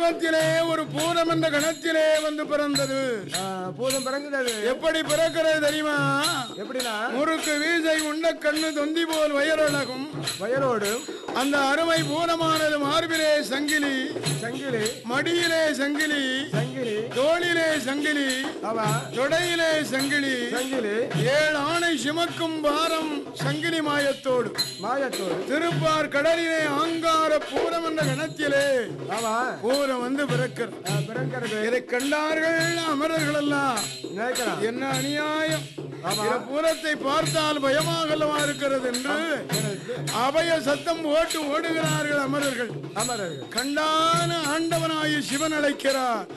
வடிவத்திலே ஒரு பூரம் என்ற கணத்திலே வந்து பிறந்தது. பூதம் பிறந்தது. எப்படி பிறக்கிறது தெரியுமா? எப்படின்னா முறுக்கு வீசை உண்ட கண்ணு தொந்தி போல் வயரழகும் வயரோடு அந்த அருமை பூரமானது மார்பிலே சங்கிலி சங்கிலி மடியிலே சங்கிலி சங்கிலி தோளிலே சங்கிலி அவா தொடையிலே சங்கிலி சங்கிலி 7 ஆணை சுமக்கும் பாரம் சங்கிலி மாயத்தோடு மாயத்தோடு திருப்பார் கடலிலே ஆங்கார பூரம் என்ற கணத்திலே அவா பூரம் வந்து பிறக்கிறது. இதை கண்டார்கள் அமரர்கள் எல்லாம் என்ன அநியாயம், பூரத்தை பார்த்தால் பயமாக இருக்கிறது என்று அபய சத்தம் போட்டு ஓடுகிறார்கள் அமரர்கள். கண்டான ஆண்டவனாய் சிவன் அழைக்கிறார்.